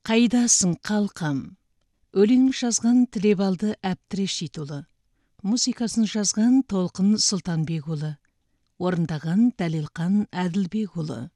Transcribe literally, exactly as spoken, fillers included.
Қайдасың қалқам? Өлең жазған Тілебалды Әбдірешит ұлы. Музыкасын жазған Толқын Сұлтанбек ұлы. Орындаған Дәлелқан Әділбек ұлы.